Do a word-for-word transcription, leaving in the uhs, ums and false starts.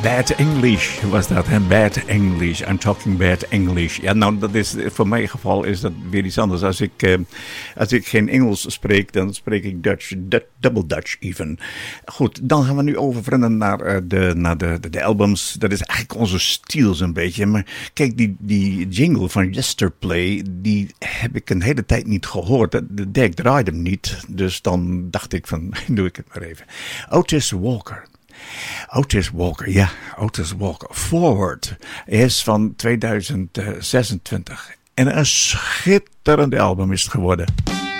Bad English was dat, hè? Bad English. I'm talking bad English. Ja, nou, dat is, voor mijn geval is dat weer iets anders. Als ik, uh, als ik geen Engels spreek, dan spreek ik Dutch, du- double Dutch even. Goed, dan gaan we nu overvrennen naar, uh, de, naar de, de, de albums. Dat is eigenlijk onze stijl zo'n beetje. Maar kijk, die, die jingle van Yesterplay, die heb ik een hele tijd niet gehoord. De dek draaide hem niet, dus dan dacht ik van, doe ik het maar even. Otis Walker. Otis Walker, ja, Otis Walker. Forward is van tweeduizend zesentwintig. En een schitterend album is het geworden.